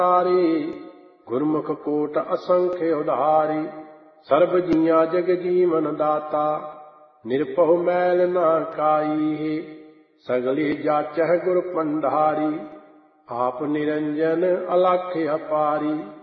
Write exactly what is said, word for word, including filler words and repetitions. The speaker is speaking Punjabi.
ਗੁਰਮੁਖ ਕੋਟ ਅਸੰਖ ਉਧਾਰੀ। ਸਰਬ ਜੀਆਂ ਜਗ ਜੀਵਨ ਦਾਤਾ, ਨਿਰਭਉ ਮੈਲ ਨਾ ਕਾਈ। ਸਗਲੀ ਜਾਚਹਿ ਗੁਰ ਪੰਡਾਰੀ, ਆਪ ਨਿਰੰਜਨ ਅਲਖ ਅਪਾਰੀ।